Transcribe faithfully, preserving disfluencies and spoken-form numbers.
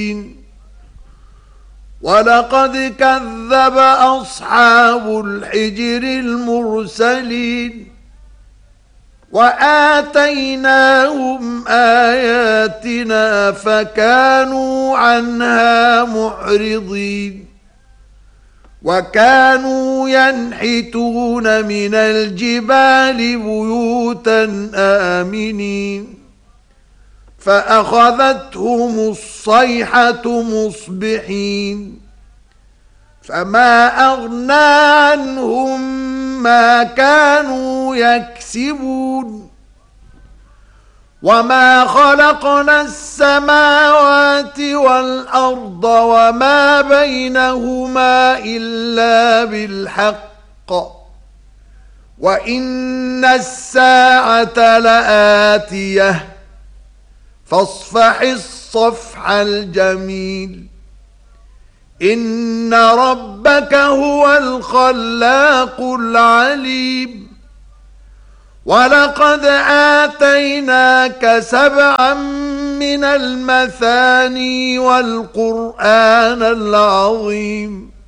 ولقد كذب أصحاب الحجر المرسلين وآتيناهم آياتنا فكانوا عنها معرضين وكانوا ينحتون من الجبال بيوتا آمنين فأخذتهم الصيحة مصبحين فما أغنى عنهم ما كانوا يكسبون وما خلقنا السماوات والأرض وما بينهما إلا بالحق وإن الساعة لآتية فاصفح الصفح الجميل إن ربك هو الخلاق العليم ولقد آتيناك سبعا من المثاني والقرآن العظيم